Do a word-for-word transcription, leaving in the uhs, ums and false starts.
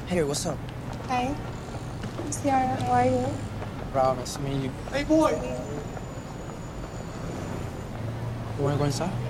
Hey, what's up? Hi. I'm Ciara. How are you? Proud, nice to meet you. Hey, boy. You wanna go inside?